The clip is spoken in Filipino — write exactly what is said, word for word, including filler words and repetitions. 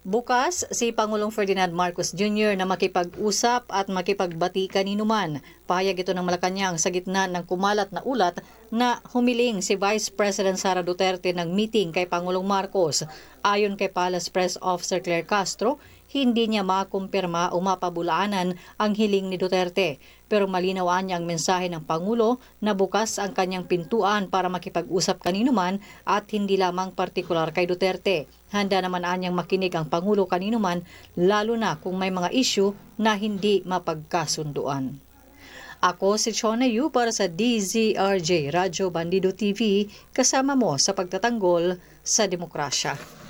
Bukas si Pangulong Ferdinand Marcos Junior na makipag-usap at makipagbati kanino man. Pahayag ito ng Malacanang sa gitna ng kumalat na ulat na humiling si Vice President Sara Duterte ng meeting kay Pangulong Marcos. Ayon kay Palace Press Officer Claire Castro, hindi niya makumpirma o mapabulaanan ang hiling ni Duterte. Pero malinawaan niya ang mensahe ng Pangulo na bukas ang kanyang pintuan para makipag-usap kanino man at hindi lamang partikular kay Duterte. Handa naman anyang makinig ang Pangulo kanino man, lalo na kung may mga issue na hindi mapagkasunduan. Ako si Chona Yu para sa D Z R J Radyo Bandido T V, kasama mo sa pagtatanggol sa demokrasya.